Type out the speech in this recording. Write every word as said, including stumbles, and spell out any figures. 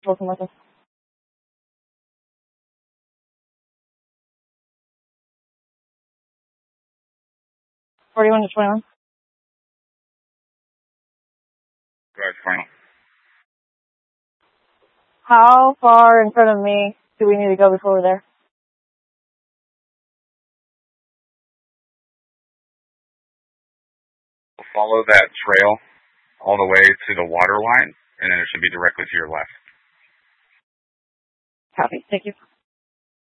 Fulton with us. forty-one to twenty-one. Right, final. How far in front of me do we need to go before we're there? We'll follow that trail all the way to the water line, and then it should be directly to your left. Copy. Thank you.